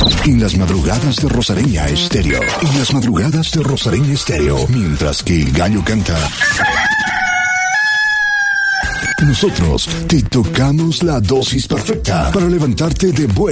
En las madrugadas de Rosareña Estéreo. En las madrugadas de Rosareña Estéreo. Mientras que el gallo canta, nosotros te tocamos la dosis perfecta para levantarte de buen